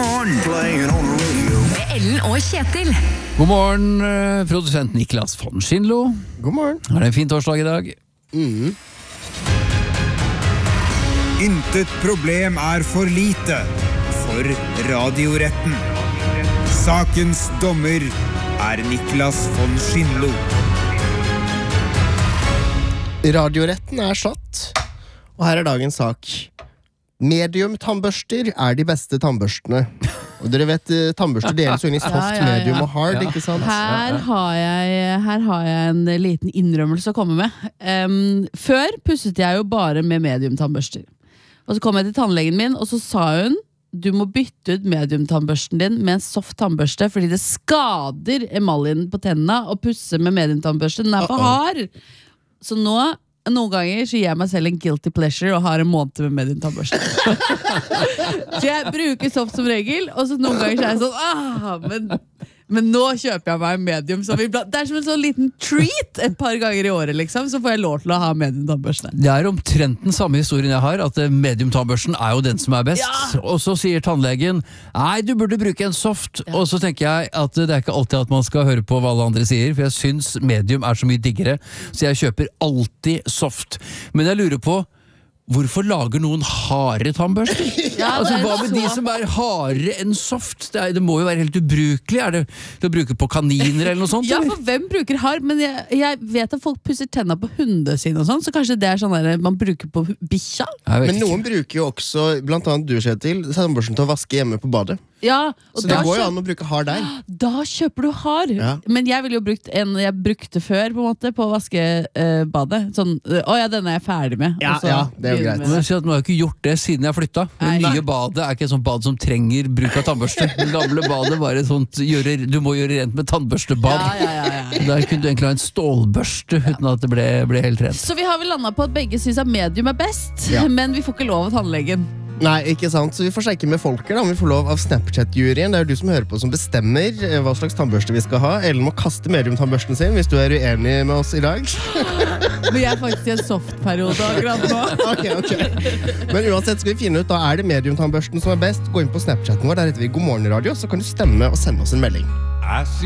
morgen. Playing on the radio. Med Ellen og Kjetil. God morgen, produsent Niklas von Schindlo. God morgen. Er det en fin torsdag i dag? Intet problem er for lite for radioretten. Sakens dommer er Niklas von Schindlo. Radioretten er satt, og her er dagens sak. Medium tannbørster er de beste tannbørstene. Og dere vet, tannbørster deles jo inn i soft, medium og hard, ikke sant? Her har jeg en liten innrømmelse å komme med. Før pusset jeg jo bare med medium tannbørster. Og så kom jeg til tannlegen min, og så sa hun du må bytte ut medium tannbørsten din med en soft tannbørste, fordi det skader emaljen på tennene å pusse med medium tannbørste. Den er for hard. Så noen ganger så gir jeg meg selv en guilty pleasure og har en måned med medium tannbørste. Så jeg bruker soft som regel, og så noen ganger så er jeg sånn men nå kjøper jeg meg en medium som det er som en sånn liten treat et par ganger i året liksom, så får jeg lov til å ha medium tannbørste. Det er omtrent den samme historien jeg har, at medium tannbørsten er jo den som er best. Ja! Og så sier tannlegen, nei, du burde bruke en soft. Ja. Og så tenker jeg at det er ikke alltid at man skal høre på hva alle andre sier, for jeg synes medium er så mye diggere, så jeg kjøper alltid soft. Men jeg lurer på, hvorfor lager noen harde tannbørster? Ja, altså, hva med de som er hardere enn soft? Det må jo være helt ubrukelig. Er det til å bruke på kaniner eller noe sånt? Ja, eller? for hvem bruker hard? Men jeg vet at folk pusser tennene på hundene sine og sånn, så kanskje det er sånn der man bruker på bikkja? Men noen bruker jo også, blant annet du, Kjetil, tannbørsten til å vaske hjemme på badet. Ja, og så det går jo an å bruke hard der. Da kjøper du hard. Ja. Men jeg ville jo brukt en jeg brukte før på en måte på å vaske badet. Sånn, denne er jeg ferdig med. Ja, det er jo greit. Men jeg sier at nå har jeg ikke gjort det siden jeg flyttet. Det nye badet er ikke et sånt bad som trenger bruk av tannbørste. Det gamle badet var et sånt, du må gjøre rent med tannbørstebad. Ja. Der kunne du egentlig ha en stålbørste uten at det ble helt rent. Så vi har vel landet på at begge synes at medium er best, men vi får ikke lov av tannlegen. Nei, ikke sant, så vi får sjekke med folket da, om vi får lov av Snapchat-juryen. Det er jo du som hører på som bestemmer hva slags tannbørste vi skal ha. Ellen må kaste medium-tannbørsten sin hvis du er uenig med oss i dag. Men jeg er faktisk i en soft-periode akkurat nå. Ok. Men uansett skal vi finne ut, da er det medium-tannbørsten som er best. Gå inn på Snapchaten vår, der heter vi God morgen radio, så kan du stemme og sende oss en melding.